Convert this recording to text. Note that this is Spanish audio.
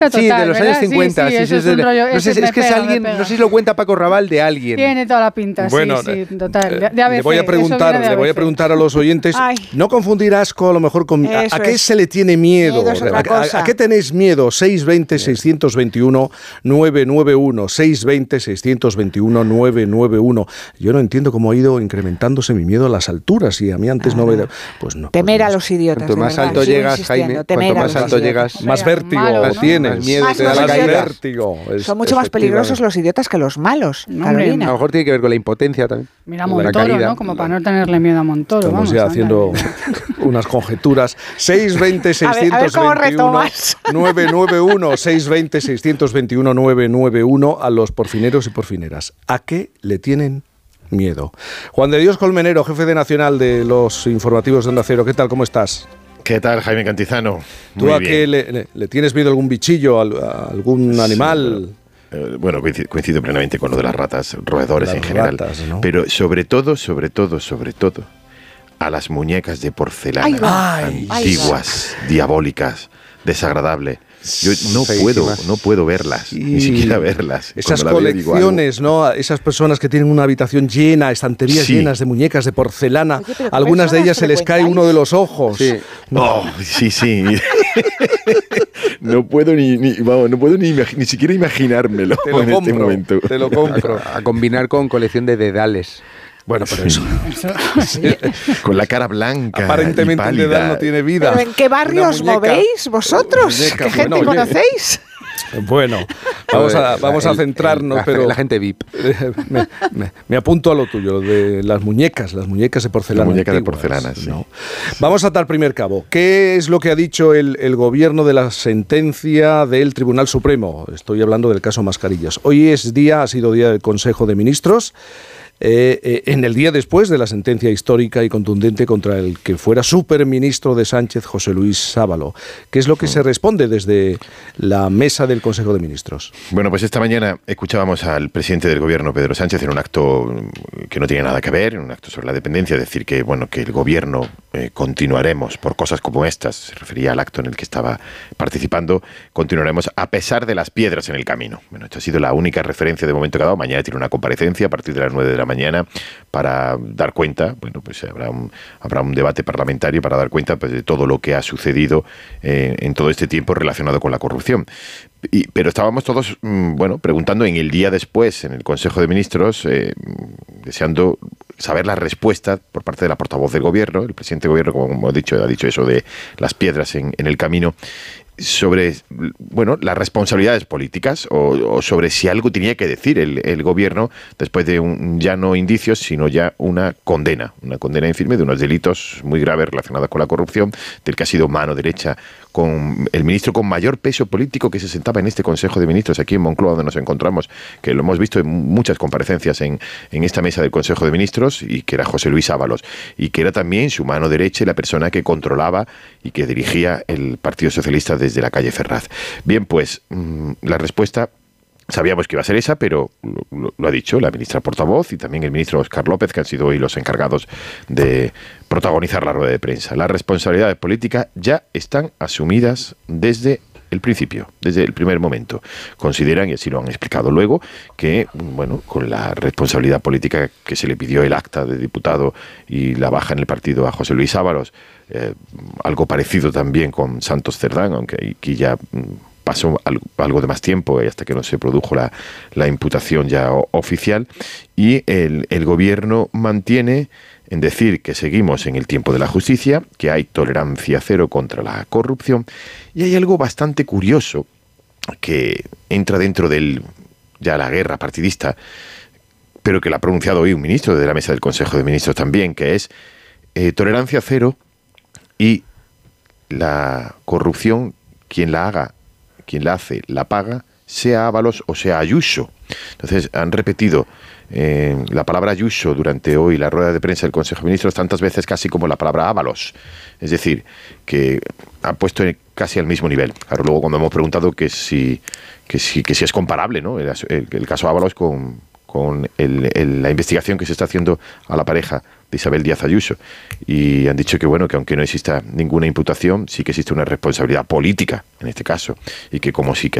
Total, sí, de los ¿verdad? años 50. Sí, Sí, eso sí, es un rollo, no sé, ese es que me es pega, alguien, me pega. no sé si lo cuenta Paco Raval de alguien. Tiene toda la pinta, Bueno, sí, total. De ABC, le voy a eso viene de preguntar ABC. a los oyentes, Ay. no confundir asco a lo mejor con... ¿A qué se le tiene miedo? Miedo es otra cosa. ¿A qué tenéis miedo? 620-621-991, 620-621-991. Yo no entiendo cómo ha ido incrementándose mi miedo a las alturas y a mí antes no me... Pues no. Temer pues a no. los idiotas. Cuanto de más verdad, alto sigo llegas, insistiendo, Jaime, temer cuanto a más los alto idiotas. llegas, Más vértigo malo, ¿no? tienes. Más miedo te da la los caída. idiotas Vértigo. son mucho más peligrosos los idiotas que los malos, No, hombre, A Carolina. lo mejor tiene que ver con la impotencia también. Mira Lo de la Montoro, caída. ¿no? Como para no tenerle miedo a Montoro. Estamos vamos, ya anda. haciendo unas conjeturas. 620-621-991, A ver cómo retomas. 620-621-991 a los porfineros y porfineras. ¿A qué le tienen miedo? Juan de Dios Colmenero, jefe de Nacional de los informativos de Onda Cero. ¿Qué tal? ¿Cómo estás? ¿Qué tal, Jaime Cantizano? ¿Tú Muy a bien. qué le tienes miedo a algún bichillo, a algún animal? Bueno, coincido plenamente con lo de las ratas, roedores Las en general. ratas, ¿no? Pero sobre todo, a las muñecas de porcelana Ay, antiguas, diabólicas, desagradables. Yo Feísimas. no puedo verlas, ni siquiera verlas. Esas Cuando la veo, digo, algo. colecciones, ¿no? Esas personas que tienen una habitación llena, estanterías Sí. llenas de muñecas de porcelana. Oye, pero ¿qué Algunas de personas ellas se les cae frecuentáis? uno de los ojos. Sí. Oh, sí. No puedo ni siquiera imaginármelo Te lo en compro, este momento. te lo compro. A combinar con colección de dedales. Bueno, pero eso. Con la cara blanca. Aparentemente y un pálida. dedal no tiene vida. ¿Pero en qué barrio Una os muñeca- movéis vosotros? muñeca, ¿Qué gente bueno, oye. conocéis? Bueno, vamos a centrarnos, pero La gente VIP. me apunto a lo tuyo, de las muñecas de porcelana. La muñeca de antiguas, porcelana, sí. ¿no? Vamos a dar primer cabo. ¿Qué es lo que ha dicho el gobierno de la sentencia del Tribunal Supremo? Estoy hablando del caso Mascarillas. Hoy ha sido día del Consejo de Ministros. En el día después de la sentencia histórica y contundente contra el que fuera superministro de Sánchez, José Luis Sábalo. ¿Qué es lo que se responde desde la mesa del Consejo de Ministros? Bueno, pues esta mañana escuchábamos al presidente del gobierno, Pedro Sánchez, en un acto que no tiene nada que ver, un acto sobre la dependencia, decir que, bueno, que el gobierno continuaremos por cosas como estas, se refería al acto en el que estaba participando, continuaremos a pesar de las piedras en el camino. Bueno, esto ha sido la única referencia de momento que ha dado. Mañana tiene una comparecencia a partir de las 9 de la mañana para dar cuenta, bueno, pues habrá un debate parlamentario para dar cuenta, pues, de todo lo que ha sucedido en todo este tiempo relacionado con la corrupción. Pero estábamos todos, preguntando en el día después, en el Consejo de Ministros, deseando saber la respuesta por parte de la portavoz del gobierno. El presidente del gobierno, como hemos dicho, ha dicho eso de las piedras en el camino, sobre, las responsabilidades políticas o sobre si algo tenía que decir el gobierno después de ya no indicios, sino ya una condena en firme de unos delitos muy graves relacionados con la corrupción, del que ha sido mano derecha con el ministro con mayor peso político que se sentaba en este Consejo de Ministros aquí en Moncloa, donde nos encontramos, que lo hemos visto en muchas comparecencias en esta mesa del Consejo de Ministros, y que era José Luis Ábalos, y que era también su mano derecha y la persona que controlaba y que dirigía el Partido Socialista desde la calle Ferraz. Bien, pues la respuesta sabíamos que iba a ser esa, pero lo ha dicho la ministra portavoz y también el ministro Óscar López, que han sido hoy los encargados de protagonizar la rueda de prensa. Las responsabilidades políticas ya están asumidas desde el principio, desde el primer momento. Consideran, y así lo han explicado luego, que, con la responsabilidad política que se le pidió el acta de diputado y la baja en el partido a José Luis Ábalos, algo parecido también con Santos Cerdán, aunque aquí ya pasó algo de más tiempo hasta que no se produjo la imputación ya oficial, y el gobierno mantiene en decir que seguimos en el tiempo de la justicia, que hay tolerancia cero contra la corrupción, y hay algo bastante curioso que entra dentro de la guerra partidista, pero que lo ha pronunciado hoy un ministro de la mesa del Consejo de Ministros también, que es tolerancia cero, y la corrupción, quien la hace, la paga, sea Ábalos o sea Ayuso. Entonces han repetido la palabra Ayuso durante hoy la rueda de prensa del Consejo de Ministros tantas veces casi como la palabra Ábalos. Es decir, que ha puesto casi al mismo nivel. Claro, luego cuando hemos preguntado que si es comparable, ¿no?, el caso Ábalos con la investigación que se está haciendo a la pareja de Isabel Díaz Ayuso. Y han dicho que, bueno, que aunque no exista ninguna imputación, sí que existe una responsabilidad política, en este caso, y que como sí que